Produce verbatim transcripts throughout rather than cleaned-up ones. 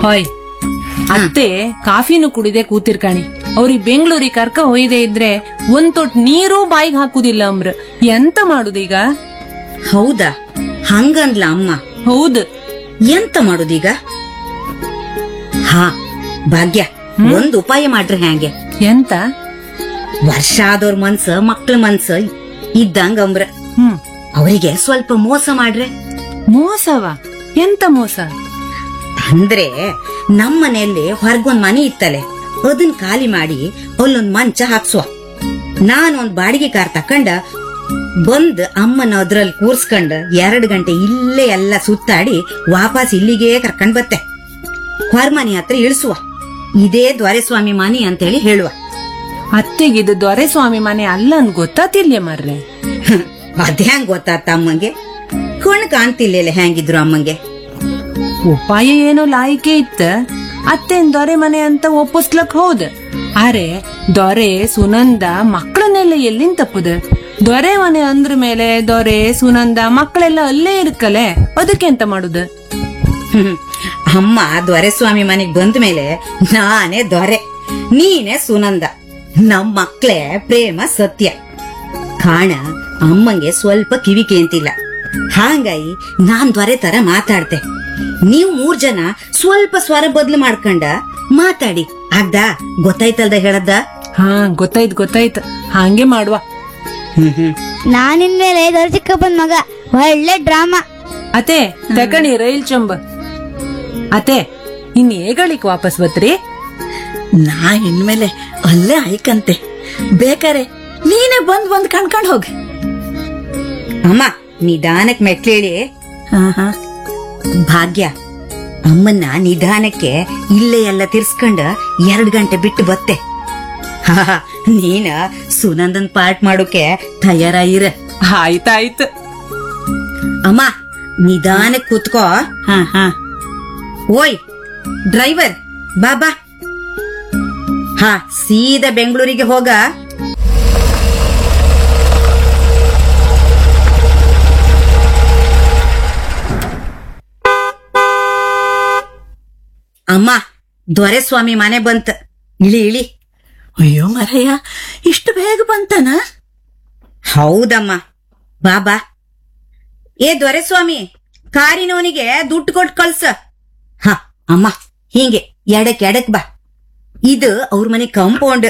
ಹೊಯ್ ಅತ್ತೆ ಕಾಫಿನೂ ಕುಡಿದೆ ಕೂತಿರ್ಕಾಣಿ ಅವ್ರಿಗೆ ಬೆಂಗಳೂರಿಗೆ ಕರ್ಕ ಹೊಯ್ದೆ ಇದ್ರೆ ಒಂದ್ ತೊಟ್ ನೀರು ಬಾಯಿಗೆ ಹಾಕುದಿಲ್ಲ ಅಮ್ರ ಎಂತ ಮಾಡುದೀಗ? ಹೌದಾ? ಹಂಗಂದ್ಲ ಅಮ್ಮ. ಹೌದು. ಎಂತ ಮಾಡುದೀಗ? ಹಾ ಭಾಗ್ಯ, ಒಂದ್ ಉಪಾಯ ಮಾಡ್ರಿ. ಹ್ಯಾಂಗೆ? ಎಂತ? ವರ್ಷ ಆದವ್ರ ಮನ್ಸ ಮಕ್ಳ ಮನ್ಸ ಇದ್ದಂಗ ಅಂಬ್ರ. ಹ್ಮ್ ಅವರಿಗೆ ಸ್ವಲ್ಪ ಮೋಸ ಮಾಡ್ರೆ. ಮೋಸವ? ಎಂತ ಮೋಸ? ಅಂದ್ರೆ ನಮ್ ಮನೆಯಲ್ಲಿ ಹೊರಗೊಂದ್ ಮನೆ ಇತ್ತಲೆ, ಅದನ್ ಖಾಲಿ ಮಾಡಿ ಅಲ್ಲೊಂದ್ ಮಂಚ ಹಾಕ್ಸುವ. ನಾನೊಂದ್ ಬಾಡಿಗೆ ಕಾರ್ ತಕೊಂಡ ಬಂದ್ ಅಮ್ಮನ ಅದ್ರಲ್ಲಿ ಕೂರ್ಸ್ಕೊಂಡ್ ಎರಡ್ ಗಂಟೆ ಇಲ್ಲೇ ಎಲ್ಲ ಸುತ್ತಾಡಿ ವಾಪಸ್ ಇಲ್ಲಿಗೆ ಕರ್ಕೊಂಡ್ ಬತ್ತೆ. ಹೊರಮನಿ ಹತ್ರ ಇಳಿಸುವ. ಇದೇ ದೊರೆಸ್ವಾಮಿ ಮನಿ ಅಂತೇಳಿ ಹೇಳುವ. ಅತ್ತೆಗಿದು ದೊರೆಸ್ವಾಮಿ ಮನೆ ಅಲ್ಲ ಅನ್ ಗೊತ್ತಾತಿಲ್ಯ ಮರ್ರೆ. ಅದ್ ಹೆಂಗ್ ಗೊತ್ತಾತ ಅಮ್ಮಂಗೆ? ಕಣ್ ಕಾಣ್ತಿಲ್ಲ ಹೆಂಗಿದ್ರು ಅಮ್ಮಂಗೆ. ಉಪಾಯ ಏನೋ ಲಾಯಿಕೆ ಇತ್ತ. ಅತ್ತೆನ್ ದೊರೆ ಮನೆ ಅಂತ ಒಪ್ಪಿಸ್ಲಕ್ ಹೌದ್. ಆರೆ ದೊರೆ ಸುನಂದ ಮಕ್ಕಳನ್ನೆಲ್ಲ ಎಲ್ಲಿಂದ ತಪ್ಪುದ? ದೊರೆ ಮನೆ ಅಂದ್ರ ಮೇಲೆ ದೊರೆ ಸುನಂದ ಮಕ್ಕಳೆಲ್ಲ ಅಲ್ಲೇ ಇರ್ಕಲೆ, ಅದಕ್ಕೆ ಎಂತ ಮಾಡುದ? ಹ್ಮ್ ಅಮ್ಮ ದೊರೆಸ್ವಾಮಿ ಮನೆಗ್ ಬಂದ ಮೇಲೆ ನಾನೇ ದೊರೆ, ನೀನೇ ಸುನಂದ. ನಮ್ ಮಕ್ಳೇ ಪ್ರೇಮ ಸತ್ಯ. ಕಾಣ ಅಮ್ಮಂಗೆ ಸ್ವಲ್ಪ ಕಿವಿ ಕೇಂತಿಲ್ಲ. ಹಾಂಗಾಗಿ ನಾನ್ ದೊರೆ ತರ ಮಾತಾಡ್ತೆ. ನೀವು ಮೂರ್ ಜನ ಸ್ವಲ್ಪ ಸ್ವರ ಬದ್ಲು ಮಾಡ್ಕೊಂಡ ಮಾತಾಡಿ. ಆಗ್ದಾ? ಗೊತ್ತಾಯ್ತಲ್ದ ಹೇಳದ್ದ? ಹಾ ಗೊತ್ತಾಯ್ತು ಗೊತ್ತಾಯ್ತು, ಹಾಂಗೆ ಮಾಡುವ. ಹ್ಮ್ ಹ್ಮ್ ನಾನಿನ್ಮೇಲೆ ದೊರೆ ಚಿಕ್ಕಪ್ಪನ್ ಮಗ. ಒಳ್ಳೆ ಡ್ರಾಮಾ. ಅತೆ ತಕಣಿ ರೈಲ್ ಚಂಬ. ಅತೆ ಇನ್ ಏಗಳಿಕ್ ವಾಪಸ್ ಬತ್ರಿ? ನಾ ಇನ್ಮೇಲೆ ಅಲ್ಲೇ ಆಯ್ಕಂತೆ. ಬೇಕಾರೆ ನೀನೇ ಬಂದ್ ಬಂದ್ ಕಣ್ಕೊಂಡ್ ಹೋಗ. ಅಮ್ಮ ನಿಧಾನಕ್ ಮೆಟ್ಲೇಳಿ. ಹಾ ಹಾ ಭಾಗ್ಯ, ಅಮ್ಮನ್ನ ನಿಧಾನಕ್ಕೆ ಇಲ್ಲೇ ಎಲ್ಲ ತಿರ್ಸ್ಕೊಂಡ ಎರಡ್ ಗಂಟೆ ಬಿಟ್ಟು ಬತ್ತೆ. ಹಾ ನೀನ ಸುನಂದನ್ ಪಾರ್ಟ್ ಮಾಡೋಕೆ ತಯಾರಾಗಿರ. ಆಯ್ತಾಯ್ತು. ಅಮ್ಮ ನಿಧಾನಕ್ ಕೂತ್ಕೋ. ಹಾ ಹಾ ಓಯ್ ಡ್ರೈವರ್ ಬಾಬಾ. ಹಾ ಸೀದಾ ಬೆಂಗಳೂರಿಗೆ ಹೋಗ. ಅಮ್ಮ ದೊರೆಸ್ವಾಮಿ ಮನೆ ಬಂತ. ಇಳಿ ಇಳಿ. ಅಯ್ಯೋ ಮರಯ್ಯ, ಇಷ್ಟು ಬೇಗ ಬಂತನ? ಹೌದಮ್ಮ. ಬಾಬಾ. ಏ ದೊರೆಸ್ವಾಮಿ, ಕಾರಿನವನಿಗೆ ದುಡ್ಡು ಕೊಟ್ಟು ಕಳ್ಸ. ಹ ಅಮ್ಮ ಹಿಂಗೆ ಎಡಕ್ ಎಡಕ್ ಬಾ. ಇದು ಅವ್ರ ಮನೆ ಕಾಂಪೌಂಡ್.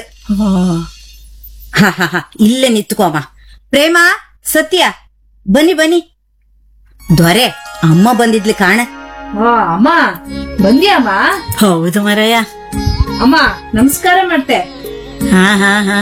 ಹ ಹ ಹ ಇಲ್ಲೇ ನಿತ್ಕೋ ಅಮ್ಮ. ಪ್ರೇಮ, ಸತ್ಯ ಬನ್ನಿ ಬನ್ನಿ. ದೊರೆ ಅಮ್ಮ ಬಂದಿದ್ಲಿ ಕಾಣ. ಅಮ್ಮ ಬಂದ್ಯಾಮ್ಮ? ಹೌದು ಮರಯ್ಯ. ಅಮ್ಮ ನಮಸ್ಕಾರ ಮಾಡ್ತೆ. ಹಾ ಹಾ ಹಾ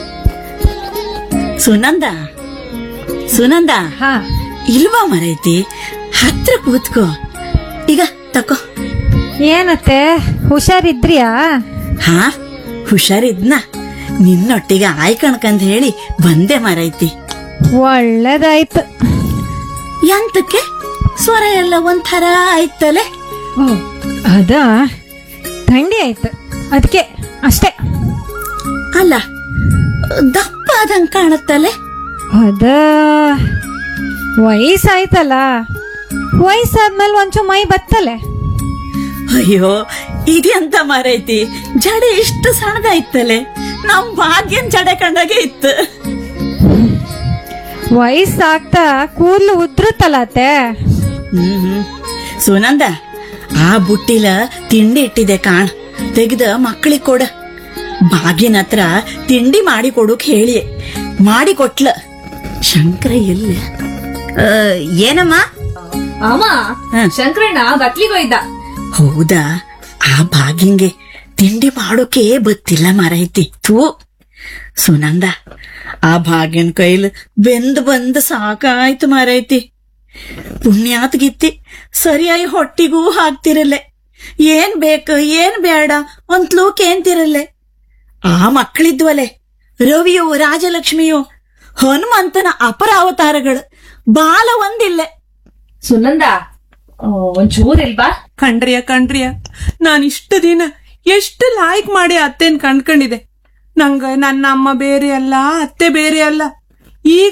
ಸುನಂದ, ಸುನಂದ ಹಾ ಇಲ್ವಾ ಮರೈತಿ? ಹತ್ರ ಕೂತ್ಕೋ. ಈಗ ತಕೋ. ಏನತ್ತೆ ಹುಷಾರಿದ್ರಿಯಾ? ಹಾ ಹುಷಾರಿದ್ನ. ನಿನ್ನೊಟ್ಟಿಗೆ ಆಯ್ಕಣ್ಕಂದ್ ಹೇಳಿ ಬಂದೆ ಮರೈತಿ. ಒಳ್ಳೇದಾಯ್ತು. ಎಂತಕ್ಕೆ ಸ್ವರ ಎಲ್ಲ ಒಂಥರ ಆಯ್ತಲೆ? ಓ ಅದ ಥಂಡಿ ಆಯ್ತು ಅದಕ್ಕೆ ಅಷ್ಟೇ. ಅಲ್ಲ ದಪ್ಪ ಆದಂಗ್ ಕಾಣುತ್ತಲೆ? ಅದ ವಯಸ್ಸಾಯ್ತಲ್ಲ, ವಯಸ್ಸಾದ್ಮೇಲೆ ಒಂಚೂರು ಮೈ ಬತ್ತಲೆ. ಅಯ್ಯೋ ಇದೆಂತ ಮರೈತಿ, ಜಡೆ ಇಷ್ಟು ಸಣ್ಣದಾಯ್ತಲೆ. ನಮ್ ಭಾಗ್ಯನ್ ಜಡೆ ಕಂಡಾಗೆ ಇತ್ತು. ವಯಸ್ಸಾಗ್ತಾ ಕೂದ್ಲು ಉದ್ರುತ್ತಲ್ಲ ಅತ್ತೆ. ಹ್ಮ್ ಹ್ಮ್ ಸುನಂದ, ಆ ಬುಟ್ಟಿಲ ತಿಂಡಿ ಇಟ್ಟಿದೆ ಕಾಣ್, ತೆಗ್ದ ಮಕ್ಕಳಿಗೆ ಕೊಡ. ಭಾಗ್ಯನ ಹತ್ರ ತಿಂಡಿ ಮಾಡಿ ಕೊಡೋಕ್ ಹೇಳಿ ಮಾಡಿ ಕೊಟ್ಲ. ಶಂಕರ ಎಲ್ಲ? ಏನಮ್ಮ? ಅಮ್ಮ ಹ. ಶಂಕರಣ್ಣ ಬಟ್ಲಿಗೋಯ್ದ. ಹೌದಾ? ಆ ಭಾಗ್ಯಂಗೆ ತಿಂಡಿ ಮಾಡೋಕೆ ಬತ್ತಿಲ್ಲ ಮರೈತಿ. ಥೂ ಸುನಂದ, ಆ ಭಾಗ್ಯನ್ ಕೈಲ್ ಬೆಂದ್ ಬಂದ್ ಸಾಕಾಯ್ತು ಮರೈತಿ. ಪುಣ್ಯಾತ್ ಗಿತ್ತಿ ಸರಿಯಾಗಿ ಹೊಟ್ಟಿಗೂ ಹಾಕ್ತಿರಲ್ಲೆ. ಏನ್ ಬೇಕು ಏನ್ ಬೇಡ ಒಂತ್ಲೂ ಕೇಂತಿರಲ್ಲೆ. ಆ ಮಕ್ಕಳಿದ್ವಲೆ, ರವಿಯೋ ರಾಜಲಕ್ಷ್ಮಿಯೋ ಹನುಮಂತನ ಅಪರಾವತಾರಗಳು, ಬಾಲ ಒಂದಿಲ್ಲೆ. ಸುನಂದ ಒಂಚೂರ್ ಇಲ್ವಾ? ಕಣ್ರಿಯ ಕಣ್ರಿಯ, ನಾನ್ ಇಷ್ಟು ದಿನ ಎಷ್ಟು ಲಾಯ್ಕ್ ಮಾಡಿ ಅತ್ತೆನ್ ಕಂಡ್ಕೊಂಡಿದೆ. ನಂಗ ನನ್ನ ಅಮ್ಮ ಬೇರೆ ಅಲ್ಲ, ಅತ್ತೆ ಬೇರೆ ಅಲ್ಲ. ಈಗ